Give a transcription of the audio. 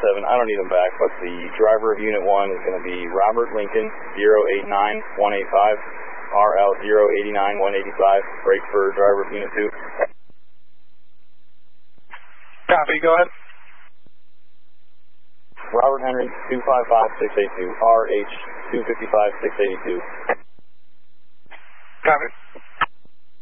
7, I don't need them back, but the driver of Unit 1 is going to be Robert Lincoln, 089185, RL 089185, break for driver of Unit 2. Copy, go ahead. Robert Henry, 255682, RH 255682. Copy.